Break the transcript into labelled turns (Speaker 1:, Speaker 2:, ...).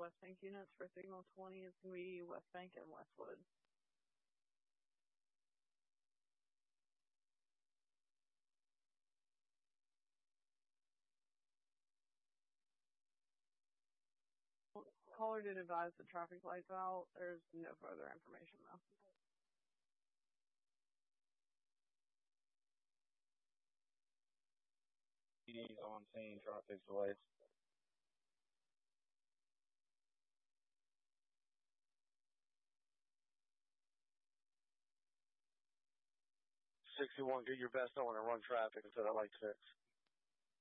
Speaker 1: West Bank units for Signal 20 is going to be West Bank and Westwood. Caller did advise the traffic lights out. There's no further information though.
Speaker 2: PD's on scene, traffic delays. "61, get your best on and run traffic until that light fix."